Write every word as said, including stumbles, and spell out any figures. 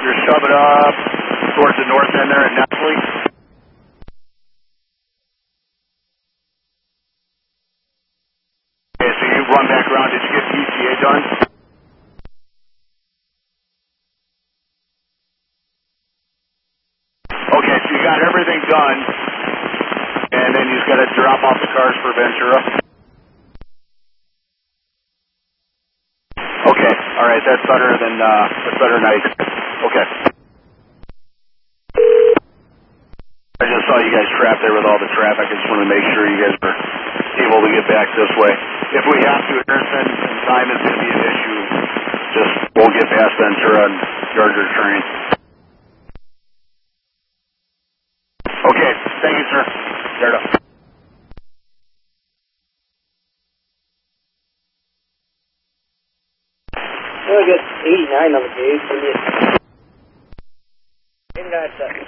You're shoving up towards the north end there at Nestle. Okay, so you run back around. Did you get the E T A done? Okay, so you got everything done, and then you just got to drop off the cars for Ventura. Okay, all right, that's better than uh, that's better than I. Okay. I just saw you guys trapped there with all the traffic. I just wanted to make sure you guys were able to get back this way. If we have to, Harrison, and time is going to be an issue. Just we'll get past Ventura and yard your train. Okay, thank you, sir. Start up. I got eighty-nine on the gauge. Maybe that's